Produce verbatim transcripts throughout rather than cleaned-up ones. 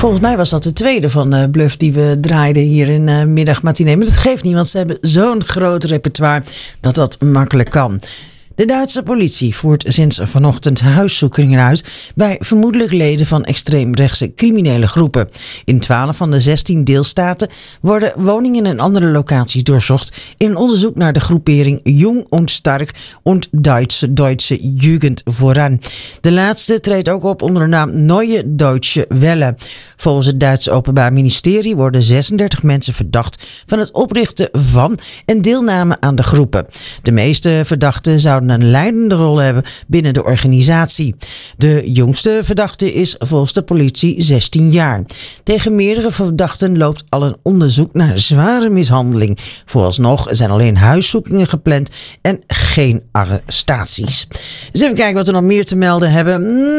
Volgens mij was dat de tweede van uh, Bluff die we draaiden hier in uh, Middagmatinee. Maar dat geeft niet, want ze hebben zo'n groot repertoire dat dat makkelijk kan. De Duitse politie voert sinds vanochtend huiszoekingen uit bij vermoedelijk leden van extreemrechtse criminele groepen. In twaalf van de zestien deelstaten worden woningen en andere locaties doorzocht in een onderzoek naar de groepering Jung und Stark und Duitse, Duitse Jugend voran. De laatste treedt ook op onder de naam Neue Deutsche Welle. Volgens het Duitse Openbaar Ministerie worden zesendertig mensen verdacht van het oprichten van en deelname aan de groepen. De meeste verdachten zouden een leidende rol hebben binnen de organisatie. De jongste verdachte is volgens de politie zestien jaar. Tegen meerdere verdachten loopt al een onderzoek naar zware mishandeling. Vooralsnog zijn alleen huiszoekingen gepland en geen arrestaties. Dus even kijken wat we nog meer te melden hebben.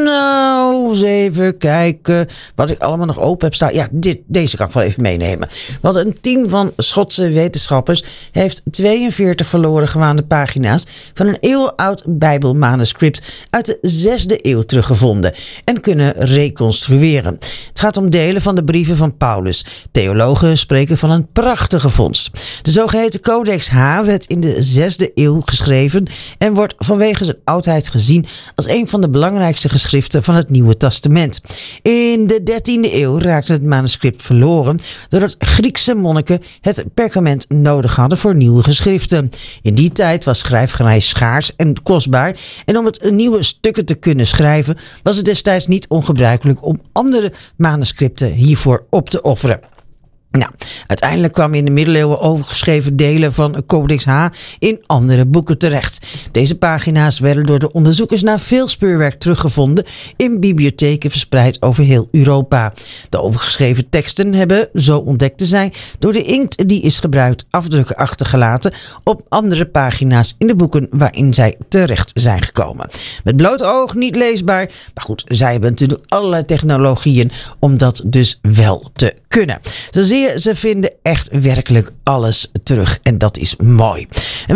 Nou, eens even kijken wat ik allemaal nog open heb staan. Ja, dit, deze kan ik wel even meenemen. Want een team van Schotse wetenschappers heeft tweeënveertig verloren gewaande pagina's van een eeuwenoud Bijbelmanuscript uit de zesde eeuw teruggevonden en kunnen reconstrueren. Het gaat om delen van de brieven van Paulus. Theologen spreken van een prachtige vondst. De zogeheten Codex H werd in de zesde eeuw geschreven en wordt vanwege zijn oudheid gezien als een van de belangrijkste geschriften van het Nieuwe Testament. In de dertiende eeuw raakte het manuscript verloren doordat Griekse monniken het perkament nodig hadden voor nieuwe geschriften. In die tijd was schrijfgerij schaars en kostbaar en om het nieuwe stukken te kunnen schrijven was het destijds niet ongebruikelijk om andere manuscripten hiervoor op te offeren. Nou, uiteindelijk kwamen in de middeleeuwen overgeschreven delen van Codex H in andere boeken terecht. Deze pagina's werden door de onderzoekers na veel speurwerk teruggevonden in bibliotheken verspreid over heel Europa. De overgeschreven teksten hebben, zo ontdekt te zijn, door de inkt die is gebruikt afdrukken achtergelaten op andere pagina's in de boeken waarin zij terecht zijn gekomen. Met bloot oog niet leesbaar, maar goed, zij hebben natuurlijk allerlei technologieën om dat dus wel te kunnen. Zo zie je, ze vinden echt werkelijk alles terug en dat is mooi. En